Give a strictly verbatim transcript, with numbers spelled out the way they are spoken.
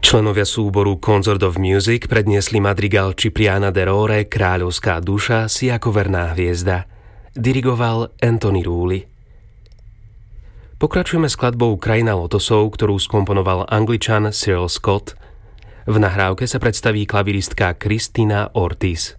Členovia súboru Consort of Music predniesli madrigal Cipriana de Rore Kráľovská duša si ako verná hviezda. Dirigoval Anthony Rulli. Pokračujeme skladbou Krajina lotosov, ktorú skomponoval Angličan Cyril Scott. V nahrávke sa predstaví klaviristka Christina Ortiz.